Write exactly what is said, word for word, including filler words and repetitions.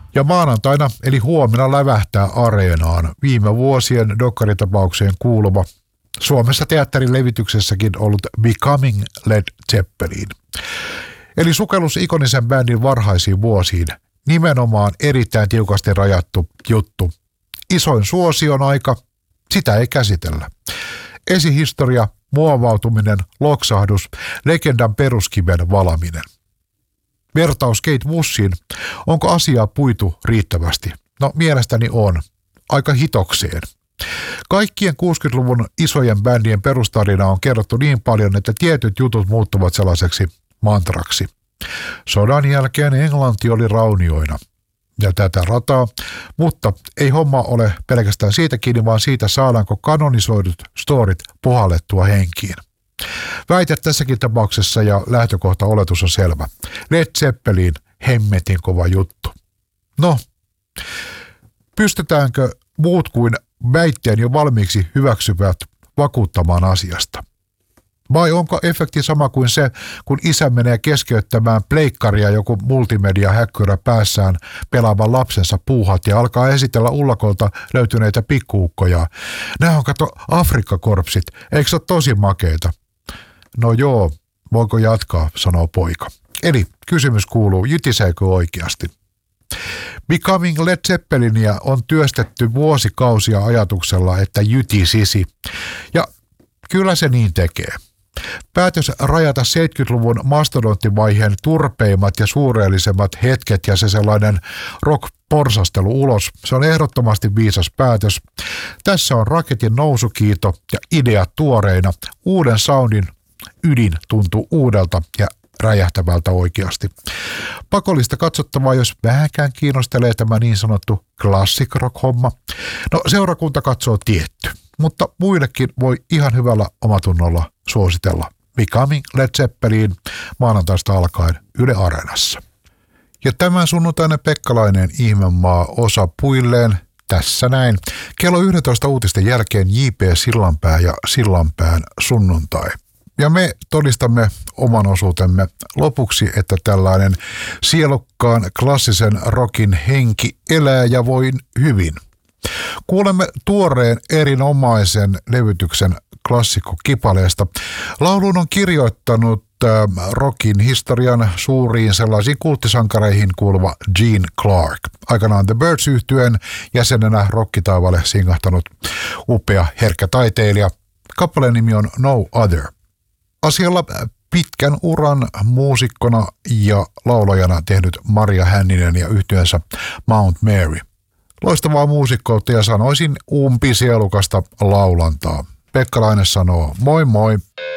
Ja maanantaina eli huomenna lävähtää areenaan viime vuosien dokkaritapaukseen kuuluva Suomessa teatterin levityksessäkin ollut Becoming Led Zeppelin. Eli sukellus ikonisen bändin varhaisiin vuosiin, nimenomaan erittäin tiukasti rajattu juttu. Isoin suosion aika, sitä ei käsitellä. Esihistoria, muovautuminen, loksahdus, legendan peruskiven valaminen. Vertaus Kate Bussiin, onko asiaa puitu riittävästi? No mielestäni on. Aika hitokseen. Kaikkien kuusikymmentäluvun isojen bändien perustarina on kerrottu niin paljon, että tietyt jutut muuttuvat sellaiseksi mantraksi. Sodan jälkeen Englanti oli raunioina ja tätä rataa, mutta ei homma ole pelkästään siitä kiinni, vaan siitä saadaanko kanonisoidut storit puhallettua henkiin. Väite tässäkin tapauksessa ja lähtökohta oletus on selvä. Led Zeppelin hemmetin kova juttu. No, pystytäänkö muut kuin väitteen jo valmiiksi hyväksyvät vakuuttamaan asiasta? Vai onko efekti sama kuin se, kun isä menee keskeyttämään pleikkaria joku multimedia-häkkyrä päässään pelaavan lapsensa puuhat ja alkaa esitellä ullakolta löytyneitä pikkuukkoja. Nämä on kato Afrikkakorpsit, eikö se ole tosi makeita? No joo, voiko jatkaa, sanoo poika. Eli kysymys kuuluu, jytiseekö oikeasti? Becoming Led Zeppelinia on työstetty vuosikausia ajatuksella, että jytisisi. Ja kyllä se niin tekee. Päätös rajata seitsemänkymmentäluvun mastodonttivaiheen turpeimmat ja suureellisemmat hetket ja se sellainen rock-porsastelu ulos, se on ehdottomasti viisas päätös. Tässä on raketin nousukiito ja ideat tuoreina. Uuden soundin ydin tuntuu uudelta ja räjähtävältä oikeasti. Pakollista katsottavaa, jos vähänkään kiinnostelee tämä niin sanottu classic rock-homma. No seurakunta katsoo tietty, mutta muillekin voi ihan hyvällä omatunnolla suositella Becoming Led Zeppelin maanantaista alkaen Yle Areenassa. Ja tämän sunnuntaina Pekkalainen ihmemaa osa puilleen tässä näin. Kello yksitoista uutisten jälkeen J P Sillanpää ja Sillanpään sunnuntai. Ja me todistamme oman osuutemme lopuksi, että tällainen sielukkaan klassisen rockin henki elää ja voi hyvin. Kuulemme tuoreen erinomaisen levytyksen klassikkokipaleesta. Laulun on kirjoittanut äh, rockin historian suuriin sellaisiin kulttisankareihin kuuluva Gene Clark. Aikanaan The Byrds-yhtyeen jäsenenä rockitaavalle singahtanut upea herkkä taiteilija. Kappaleen nimi on No Other. Asialla pitkän uran muusikkona ja laulajana tehnyt Maria Hänninen ja yhtyeensä Mount Mary. Loistavaa muusikkoutta ja sanoisin umpisielukasta laulantaa. Pekkalainen sanoo moi moi.